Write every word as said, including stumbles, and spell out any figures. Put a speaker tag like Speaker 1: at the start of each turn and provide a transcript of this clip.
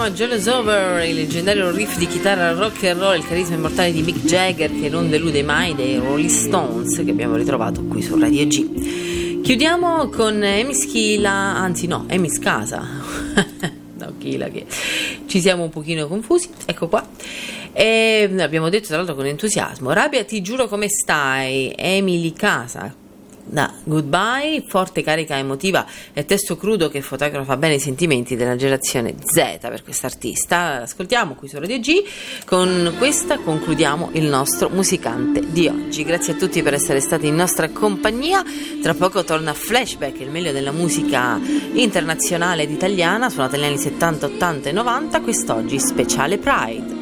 Speaker 1: Jealous Over, il leggendario riff di chitarra rock and roll, il carisma immortale di Mick Jagger che non delude mai, dei Rolling Stones, che abbiamo ritrovato qui su Radio G. Chiudiamo con Amy Schila, anzi no, Amy Scasa no, Schila, che ci siamo un pochino confusi, ecco qua. E abbiamo detto tra l'altro con entusiasmo, Rabia ti giuro come stai, Emily Casa da Goodbye, forte carica emotiva e testo crudo che fotografa bene i sentimenti della generazione Z per quest'artista. Ascoltiamo qui su Radio G, con questa concludiamo il nostro musicante di oggi. Grazie a tutti per essere stati in nostra compagnia. Tra poco torna Flashback, il meglio della musica internazionale ed italiana, suonata negli anni settanta, ottanta e novanta, quest'oggi speciale Pride.